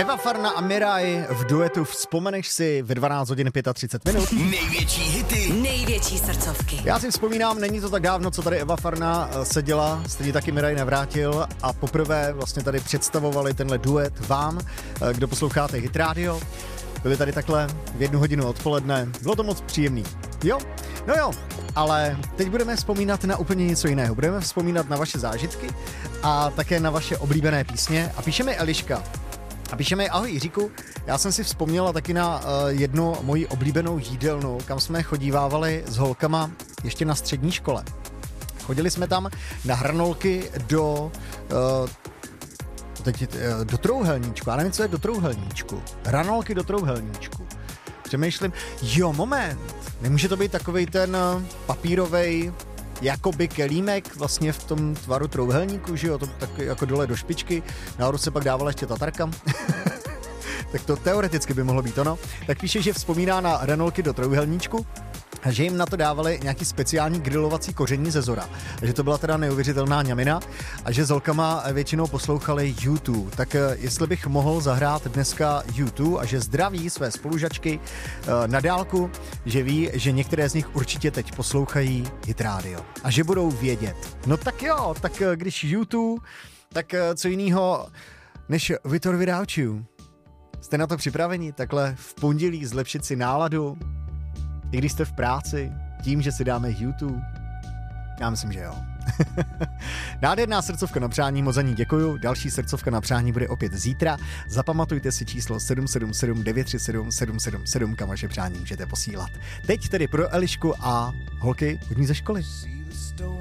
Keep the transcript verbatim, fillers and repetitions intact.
Eva Farna a Mirai v duetu Vzpomeneš si ve dvanáct hodin třicet pět minut. Největší hity, největší srdcovky. Já si vzpomínám, není to tak dávno, co tady Eva Farna seděla, stejně taky Mirai Navrátil a poprvé vlastně tady představovali tenhle duet vám, kdo posloucháte Hit Radio. Byli tady takhle v jednu hodinu odpoledne, bylo to moc příjemný. Jo? No jo, ale teď budeme vzpomínat na úplně něco jiného. Budeme vzpomínat na vaše zážitky a také na vaše oblíbené písně. A píše mi Eliška. A píše mi, ahoj Jiříku, já jsem si vzpomněla taky na uh, jednu moji oblíbenou jídelnu, kam jsme chodívávali s holkama ještě na střední škole. Chodili jsme tam na hranolky do... Uh, teď, uh, do trouhelníčku. Já nevím, co je do trouhelníčku. Hranolky do trouhelníčku. Přemýšlím, jo, moment, nemůže to být takovej ten papírovej jakoby kelímek vlastně v tom tvaru trouhelníku, že jo, to tak jako dole do špičky, nahoru se pak dávala ještě tatarka. Tak to teoreticky by mohlo být ono. Tak píše, že vzpomíná na hranolky do trouhelníčku a že jim na to dávali nějaký speciální grilovací koření ze Zora. A že to byla teda neuvěřitelná ňamina a že s holkama většinou poslouchali U dva. Tak jestli bych mohl zahrát dneska U dva a že zdraví své spolužačky na dálku, že ví, že některé z nich určitě teď poslouchají Hit Radio. A že budou vědět. No tak jo, tak když U dva, tak co jinýho než Vitor Without You. Jste na to připraveni takhle v pondělí zlepšit si náladu? I když jste v práci, tím, že si dáme U dva? Já myslím, že jo. Nádherná srdcovka na přání, moc za ní děkuju. Další srdcovka na přání bude opět zítra. Zapamatujte si číslo sedm sedm sedm devět tři sedm sedm sedm sedm, kam vaše přání můžete posílat. Teď tedy pro Elišku a holky hodní ze školy.